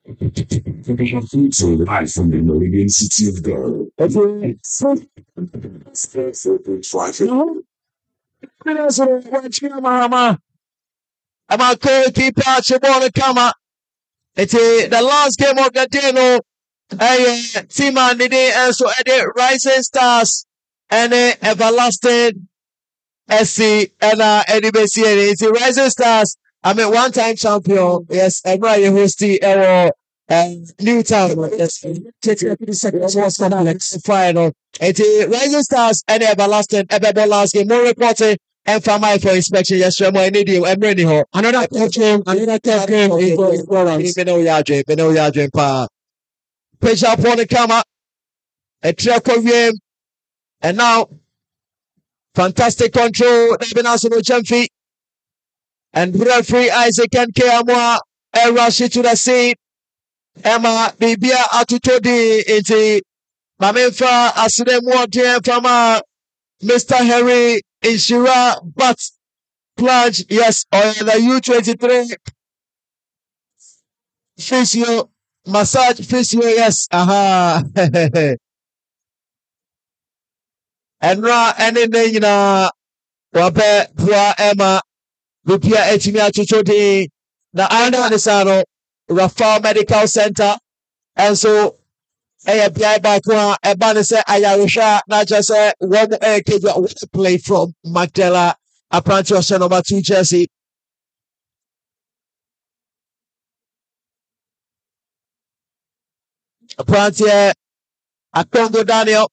So the iPhone, you know, the city of God. Okay. So, I'm a goalkeeper, Chibona Kama. It's the last game of the day, no. Tima Nidi and so Eddie Rising Stars and Everlasting SC and Eddie Bessie. It's the Rising Stars. I'm a one-time champion. Yes, I'm right. Hosty Newtown. Yes, was complex final. It's the Rising Stars and Everlasting. Everlasting last game. More reporting. And for my for inspection, yes, I'm need you. I'm ready. Another tough game. Another tough game. Beno Yadrin pa. Pitch up on the camera. A track of game. And now, fantastic control. They've been asking Champi. And referee Isaac and Keamwa. And rush it to the scene. Emma, Bibia Atutodi. It's Mamenfa Asidemo Dear from Mr. Henry Inshira. But plunge, yes, or the U23 physio. Massage physio, yes. Aha. And anything wape pua Emma Lupia Etimia Chuchodi na Aina Nisano Rafal Medical Center and so BI Bakwa Ebanese Ayarisha not just one play from Magdala Apprentice number 2 Jersey. Apprentice Akongo Daniel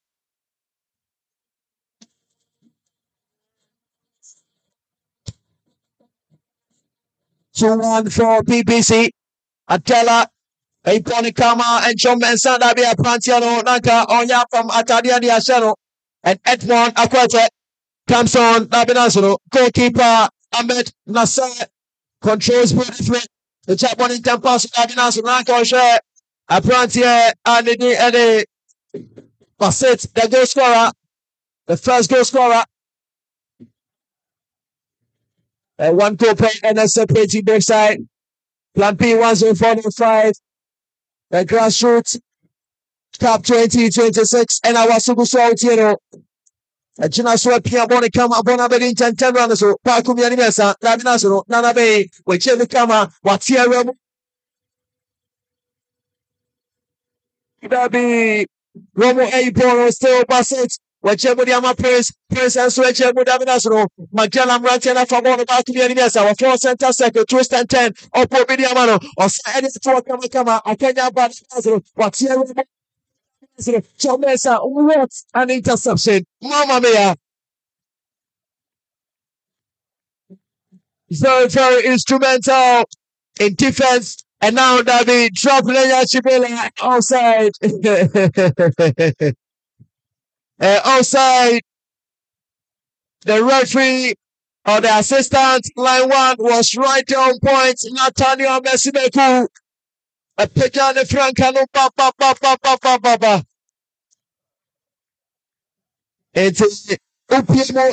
2-1 for BBC. Atela, Iponikama, and John Mensanda be a Prantiano, Naka, Onya from Atadia di Ashano, and Edmond Akwete comes on Nabinasano, goalkeeper Ahmed Nasser controls beautifully. The chap one in 10 pass Nabinasano, Naka share a Prantia and the Bassett, the goal scorer, the first goal scorer. One goal play and a separating both side. Plan P 104.5. The grassroots Cup 2026 and our Sugu Sautiero. A Jinaswa Pia Bonicama Bonabedin 10 runners. Pakumi Animesa, Labinaso, Nanabe, whichever Kama, Watia Dabi, Romo A. still Bassett. Whichever the Ama Prince and Switch Davinasro, Magellan Rantana from one about to be animes, our 4 center second, twist and 10, or Pobidiamano, or Sadis for Kamakama, or Kenya Badazro, what's here? Chomesa, what an interception, Mama Mia. Very, very instrumental in defense, and now David dropping Chibela outside. Outside. The referee or the assistant, line 1, was right on point. Nathaniel Mesibeku. A pick on the Francano. It's Upiemo